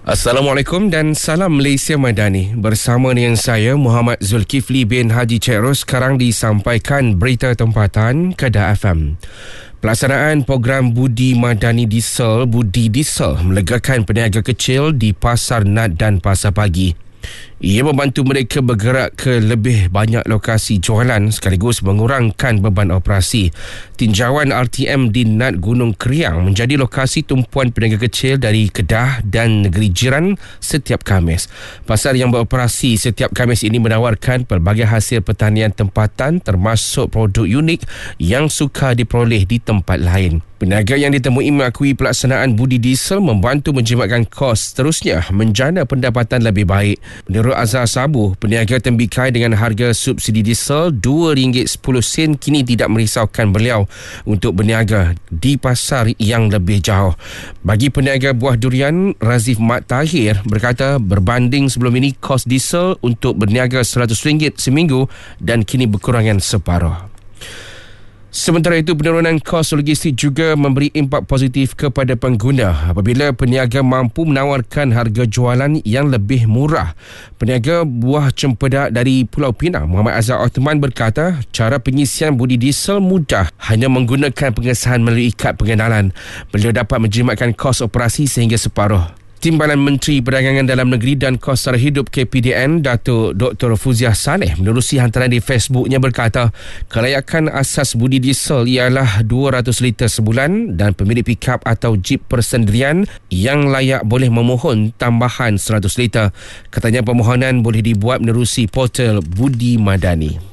Assalamualaikum dan salam Malaysia Madani. Bersama dengan saya Muhammad Zulkifli bin Haji Cik Ros, sekarang disampaikan berita tempatan Kedah FM. Pelaksanaan program Budi Madani Diesel Budi Diesel melegakan peniaga kecil di Pasar Nat dan Pasar Pagi. Ia membantu mereka bergerak ke lebih banyak lokasi jualan sekaligus mengurangkan beban operasi. Tinjauan RTM di Nat Gunung Kriang menjadi lokasi tumpuan peniaga kecil dari Kedah dan negeri jiran setiap Khamis. Pasar yang beroperasi setiap Khamis ini menawarkan pelbagai hasil pertanian tempatan termasuk produk unik yang sukar diperoleh di tempat lain. Peniaga yang ditemui mengakui pelaksanaan Budi Diesel membantu menjimatkan kos, terusnya menjana pendapatan lebih baik. Menurut Azhar Sabu, peniaga tembikai dengan harga subsidi diesel RM2.10 kini tidak merisaukan beliau untuk berniaga di pasar yang lebih jauh. Bagi peniaga buah durian, Razif Mat Tahir berkata berbanding sebelum ini kos diesel untuk berniaga RM100 seminggu dan kini berkurangan separuh. Sementara itu, penurunan kos logistik juga memberi impak positif kepada pengguna apabila peniaga mampu menawarkan harga jualan yang lebih murah. Peniaga buah cempedak dari Pulau Pinang, Muhammad Azhar Othman berkata, cara pengisian Budi Diesel mudah, hanya menggunakan pengesahan melalui kad pengenalan. Beliau dapat menjimatkan kos operasi sehingga separuh. Timbalan Menteri Perdagangan Dalam Negeri dan Kos Sara Hidup KPDN, Datuk Dr. Fuziah Saleh menerusi hantaran di Facebooknya berkata, kelayakan asas Budi Diesel ialah 200 liter sebulan dan pemilik pikap atau jeep persendirian yang layak boleh memohon tambahan 100 liter. Katanya permohonan boleh dibuat menerusi portal Budi Madani.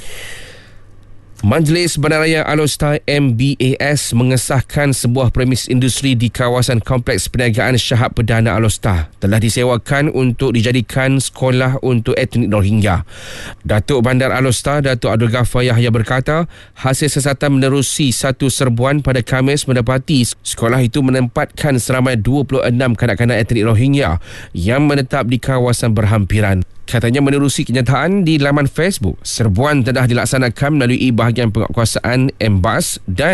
Majlis Bandaraya Alor Setar MBAS mengesahkan sebuah premis industri di kawasan Kompleks Perniagaan Syahab Perdana Alor Setar telah disewakan untuk dijadikan sekolah untuk etnik Rohingya. Datuk Bandar Alor Setar, Datuk Abdul Ghaffar Yahya berkata, hasil siasatan menerusi satu serbuan pada Khamis mendapati sekolah itu menempatkan seramai 26 kanak-kanak etnik Rohingya yang menetap di kawasan berhampiran. Katanya menerusi kenyataan di laman Facebook, serbuan telah dilaksanakan melalui bahagian penguatkuasaan Embas dan